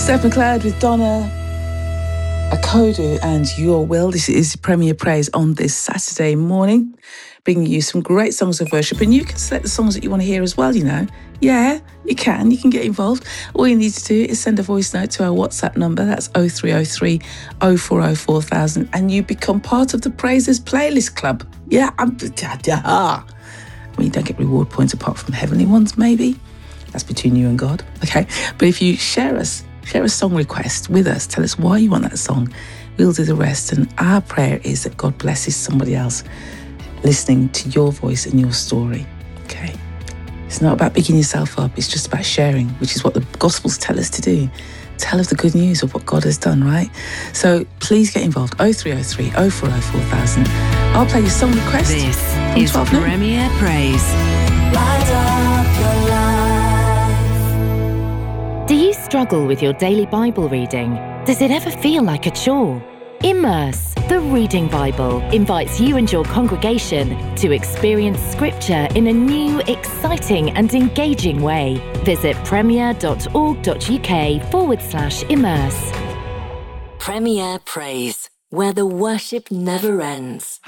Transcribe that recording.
Steph McLeod with Donna Akodu and Your Will. This is Premier Praise on this Saturday morning, bringing you some great songs of worship. And you can select the songs that you want to hear as well, you know. Yeah, you can. You can get involved. All you need to do is send a voice note to our WhatsApp number. That's 0303 040 4000. And you become part of the Praises Playlist Club. Yeah, I mean, you don't get reward points apart from heavenly ones, maybe. That's between you and God, okay? But if you share a song request with us, tell us why you want that song, we'll do the rest. And our prayer is that God blesses somebody else listening to your voice and your story, okay? It's not about bigging yourself up, it's just about sharing, which is what the Gospels tell us to do. Tell of the good news of what God has done, right? So please get involved. 0303 040 4000. I'll play your song request. This is Premier Praise. Light up your life. Do you struggle with your daily Bible reading? Does it ever feel like a chore? Immerse, the Reading Bible, invites you and your congregation to experience Scripture in a new, exciting and engaging way. Visit premier.org.uk/immerse. Premier Praise, where the worship never ends.